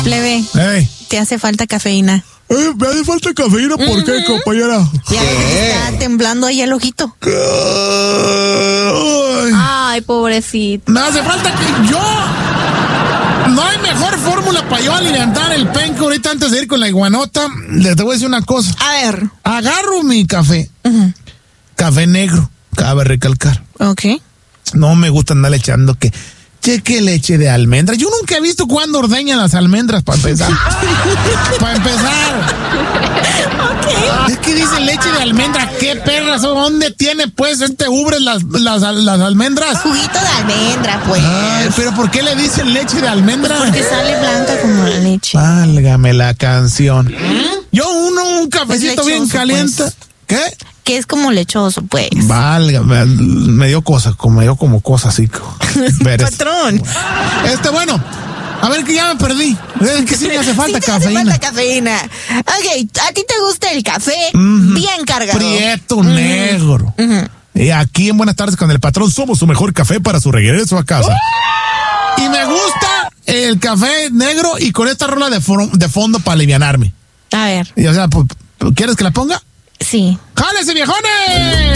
Plebe, Hey. te hace falta cafeína. Me hace falta cafeína, ¿por qué, compañera? Ya está temblando ahí el ojito. Ay. Ay, pobrecito. Me hace falta que yo... No hay mejor fórmula para yo alimentar el penco ahorita antes de ir con la iguanota. Le te voy a decir una cosa. A ver. Agarro mi café. Café negro, cabe recalcar. Ok. No me gusta andar echando que leche de almendra. Yo nunca he visto cuándo ordeñan las almendras, para empezar. Para empezar. Es que dice leche de almendra. ¿Qué perras? ¿Dónde tiene, pues, ubre las almendras? Juguito de almendra, pues. Ay, pero ¿por qué le dicen leche de almendra? Porque sale blanca como la leche. Válgame la canción. Yo un cafecito Es bien lechoso, caliente. pues. ¿Qué? Que es como lechoso, pues. Válgame, me dio como cosa así. Patrón. Bueno, a ver que ya me perdí. Es que sí me hace falta Sí te cafeína. hace falta cafeína. Ok, ¿a ti te gusta el café bien cargado? Prieto, negro. Y aquí en Buenas Tardes con el Patrón somos su mejor café para su regreso a casa. Y me gusta el café negro y con esta rola de fondo para alivianarme. A ver. Y, o sea, ¿quieres que la ponga? Sí. ¡Jálese, viejones!